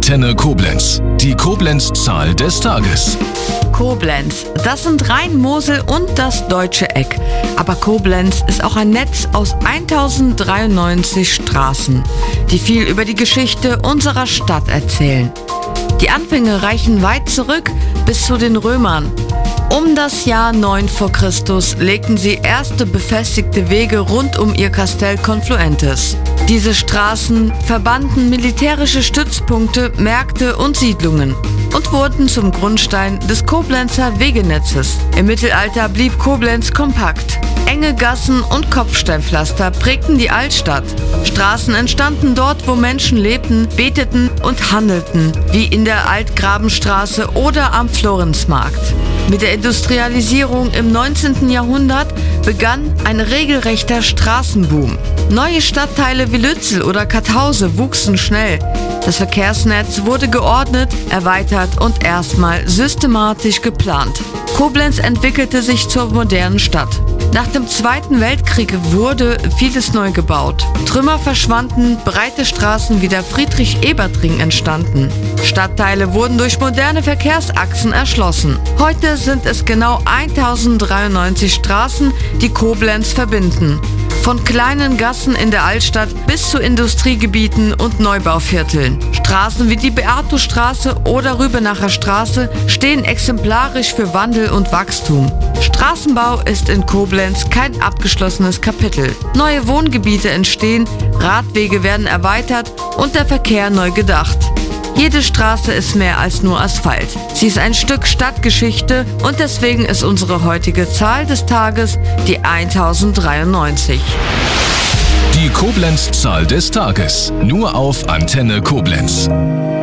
Antenne Koblenz. Die Koblenz-Zahl des Tages. Koblenz, das sind Rhein-Mosel und das Deutsche Eck. Aber Koblenz ist auch ein Netz aus 1093 Straßen, die viel über die Geschichte unserer Stadt erzählen. Die Anfänge reichen weit zurück bis zu den Römern. Um das Jahr 9 vor Christus legten sie erste befestigte Wege rund um ihr Kastell Confluentes. Diese Straßen verbanden militärische Stützpunkte, Märkte und Siedlungen und wurden zum Grundstein des Koblenzer Wegenetzes. Im Mittelalter blieb Koblenz kompakt. Enge Gassen und Kopfsteinpflaster prägten die Altstadt. Straßen entstanden dort, wo Menschen lebten, beteten und handelten, wie in der Altgrabenstraße oder am Florenzmarkt. Mit der Industrialisierung im 19. Jahrhundert begann ein regelrechter Straßenboom. Neue Stadtteile wie Lützel oder Karthause wuchsen schnell. Das Verkehrsnetz wurde geordnet, erweitert und erstmal systematisch geplant. Koblenz entwickelte sich zur modernen Stadt. Nach dem Zweiten Weltkrieg wurde vieles neu gebaut. Trümmer verschwanden, breite Straßen wie der Friedrich-Ebert-Ring entstanden. Stadtteile wurden durch moderne Verkehrsachsen erschlossen. Heute sind es genau 1093 Straßen, die Koblenz verbinden. Von kleinen Gassen in der Altstadt bis zu Industriegebieten und Neubauvierteln. Straßen wie die Beato-Straße oder Rübenacher Straße stehen exemplarisch für Wandel und Wachstum. Straßenbau ist in Koblenz kein abgeschlossenes Kapitel. Neue Wohngebiete entstehen, Radwege werden erweitert und der Verkehr neu gedacht. Jede Straße ist mehr als nur Asphalt. Sie ist ein Stück Stadtgeschichte und deswegen ist unsere heutige Zahl des Tages die 1093. Die Koblenz-Zahl des Tages. Nur auf Antenne Koblenz.